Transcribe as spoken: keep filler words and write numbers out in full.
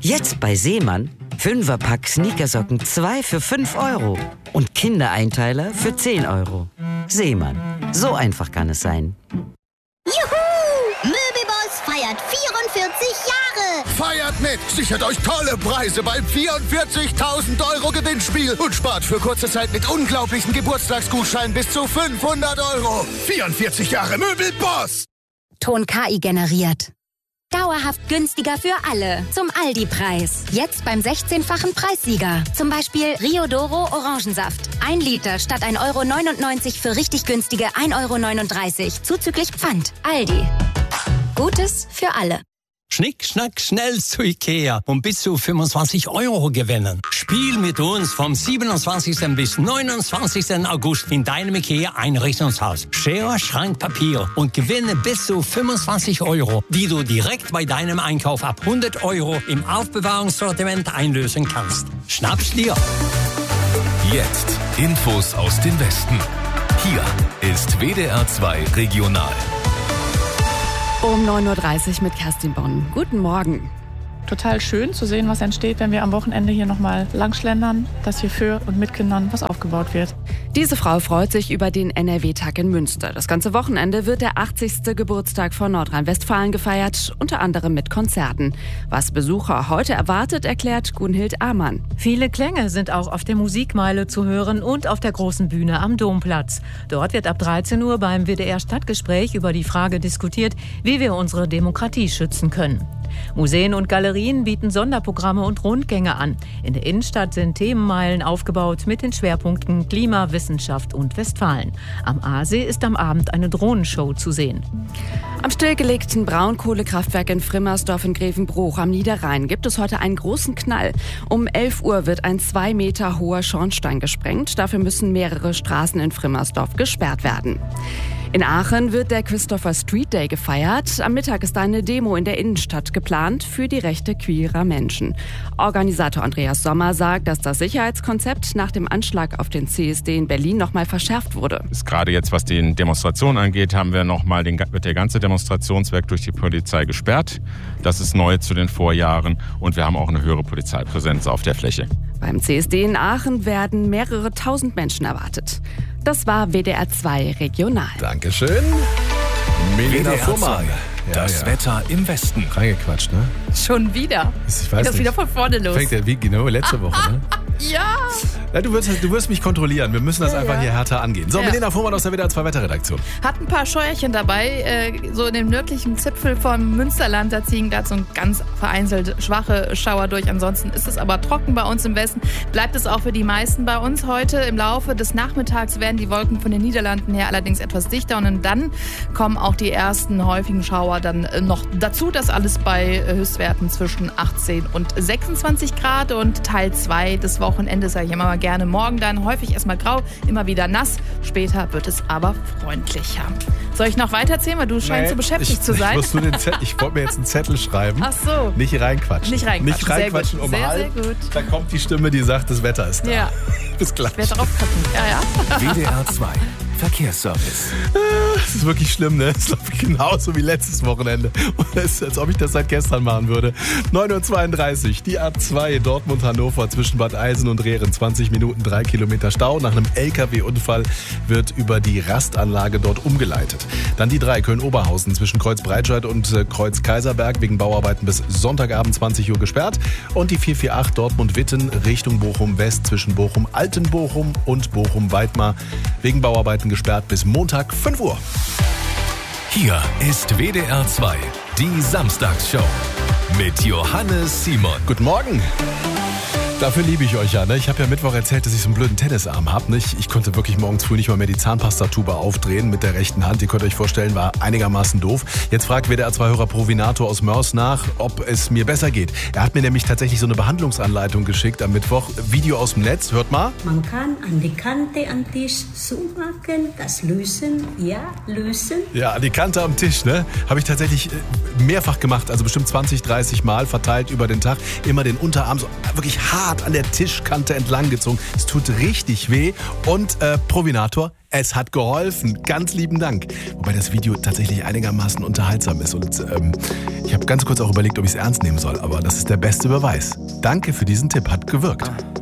Jetzt bei Seemann. Fünferpack Sneakersocken zwei für fünf Euro. Und Kindereinteiler für zehn Euro. Seemann. So einfach kann es sein. Juhu! Möbelboss feiert vierundvierzig Jahre. Feiert mit! Sichert euch tolle Preise beim vierundvierzigtausend Euro Gewinnspiel und spart für kurze Zeit mit unglaublichen Geburtstagsgutscheinen bis zu fünfhundert Euro. vierundvierzig Jahre Möbelboss! Ton K I generiert. Dauerhaft günstiger für alle. Zum Aldi-Preis. Jetzt beim sechzehnfachen Preissieger. Zum Beispiel Riodoro Orangensaft. Ein Liter statt ein Euro neunundneunzig für richtig günstige ein Euro neununddreißig. Zuzüglich Pfand. Aldi. Gutes für alle. Schnick, schnack, schnell zu Ikea und bis zu fünfundzwanzig Euro gewinnen. Spiel mit uns vom siebenundzwanzigsten bis neunundzwanzigsten August in deinem Ikea-Einrichtungshaus. Schere, Schrank, Papier und gewinne bis zu fünfundzwanzig Euro, die du direkt bei deinem Einkauf ab hundert Euro im Aufbewahrungssortiment einlösen kannst. Schnapp's dir! Jetzt Infos aus dem Westen. Hier ist W D R zwei Regional. Um neun Uhr dreißig mit Kerstin Bonn. Guten Morgen. Total schön zu sehen, was entsteht, wenn wir am Wochenende hier nochmal langschlendern, dass hier für und mit Kindern was aufgebaut wird. Diese Frau freut sich über den N R W-Tag in Münster. Das ganze Wochenende wird der achtzigste Geburtstag von Nordrhein-Westfalen gefeiert, unter anderem mit Konzerten. Was Besucher heute erwartet, erklärt Gunhild Amann. Viele Klänge sind auch auf der Musikmeile zu hören und auf der großen Bühne am Domplatz. Dort wird ab dreizehn Uhr beim W D R-Stadtgespräch über die Frage diskutiert, wie wir unsere Demokratie schützen können. Museen und Galerien bieten Sonderprogramme und Rundgänge an. In der Innenstadt sind Themenmeilen aufgebaut mit den Schwerpunkten Klima, Wissenschaft und Westfalen. Am Aasee ist am Abend eine Drohnenshow zu sehen. Am stillgelegten Braunkohlekraftwerk in Frimmersdorf in Grevenbruch am Niederrhein gibt es heute einen großen Knall. Um elf Uhr wird ein zwei Meter hoher Schornstein gesprengt. Dafür müssen mehrere Straßen in Frimmersdorf gesperrt werden. In Aachen wird der Christopher Street Day gefeiert. Am Mittag ist eine Demo in der Innenstadt geplant für die Rechte queerer Menschen. Organisator Andreas Sommer sagt, dass das Sicherheitskonzept nach dem Anschlag auf den C S D in Berlin nochmal verschärft wurde. Gerade jetzt, was die Demonstration angeht, haben wir nochmal den, wird der ganze Demonstrationsweg durch die Polizei gesperrt. Das ist neu zu den Vorjahren und wir haben auch eine höhere Polizeipräsenz auf der Fläche. Beim C S D in Aachen werden mehrere tausend Menschen erwartet. Das war W D R zwei Regional. Dankeschön. Milena Fuhrmann. Das ja, ja. Wetter im Westen. Reingequatscht, ne? Schon wieder. Ich weiß das nicht. wieder von vorne los. Fängt ja wie genau letzte Woche, ne? Ja. ja du, wirst, du wirst mich kontrollieren. Wir müssen das ja, einfach ja. hier härter angehen. So, ja. Milena Fuhrmann aus der W D R zwei Wetterredaktion. Hat ein paar Scheuerchen dabei. Äh, so in dem nördlichen Zipfel vom Münsterland, da ziehen gerade so ein ganz vereinzelt schwache Schauer durch. Ansonsten ist es aber trocken bei uns im Westen. Bleibt es auch für die meisten bei uns heute. Im Laufe des Nachmittags werden die Wolken von den Niederlanden her allerdings etwas dichter. Und dann kommen auch die ersten häufigen Schauer dann noch dazu. Das alles bei Höchstwerten zwischen achtzehn und sechsundzwanzig Grad. Und Teil zwei des Wochenendes, sage ich immer mal gerne, morgen dann häufig erstmal grau, immer wieder nass. Später wird es aber freundlicher. Soll ich noch weiterzählen, weil du scheinst nee, so beschäftigt ich, zu sein? Ich, den Zettel, ich wollte mir jetzt einen Zettel schreiben. Ach so. Nicht reinquatschen. Nicht reinquatschen. Nicht reinquatschen um sehr, halb. Sehr gut. Da kommt die Stimme, die sagt, das Wetter ist da. Ja. Bis gleich. Ich werde darauf gucken. Ja, ja. W D R zwei Verkehrsservice. Das ist wirklich schlimm, ne? Es läuft genauso wie letztes Wochenende. Und es ist, als ob ich das seit gestern machen würde. neun Uhr zweiunddreißig, die A zwei Dortmund-Hannover zwischen Bad Eilsen und Rehren. zwanzig Minuten, drei Kilometer Stau. Nach einem L K W-Unfall wird über die Rastanlage dort umgeleitet. Dann die drei Köln-Oberhausen zwischen Kreuz Breitscheid und Kreuz-Kaiserberg wegen Bauarbeiten bis Sonntagabend zwanzig Uhr gesperrt. Und die vier vier acht Dortmund-Witten Richtung Bochum-West zwischen Bochum-Altenbochum und Bochum-Weidmar wegen Bauarbeiten gesperrt bis Montag fünf Uhr. Hier ist W D R zwei, die Samstagsshow mit Johannes Simon. Guten Morgen. Dafür liebe ich euch ja. Ne? Ich habe ja Mittwoch erzählt, dass ich so einen blöden Tennisarm habe. Ne? Ich, ich konnte wirklich morgens früh nicht mal mehr die Zahnpastatube aufdrehen mit der rechten Hand. Ihr könnt euch vorstellen, war einigermaßen doof. Jetzt fragt W D R zwei-Hörer Provinator aus Mörs nach, ob es mir besser geht. Er hat mir nämlich tatsächlich so eine Behandlungsanleitung geschickt am Mittwoch. Video aus dem Netz, hört mal. Man kann an die Kante am Tisch zumachen, das lösen, ja, lösen. Ja, an die Kante am Tisch, ne? Habe ich tatsächlich mehrfach gemacht, also bestimmt zwanzig, dreißig Mal verteilt über den Tag. Immer den Unterarm so wirklich hart an der Tischkante entlang gezogen. Es tut richtig weh. Und äh, Provinator Es hat geholfen. Ganz lieben Dank. Wobei das Video tatsächlich einigermaßen unterhaltsam ist. Und ähm, ich habe ganz kurz auch überlegt, ob ich es ernst nehmen soll. Aber das ist der beste Beweis. Danke für diesen Tipp. Hat gewirkt.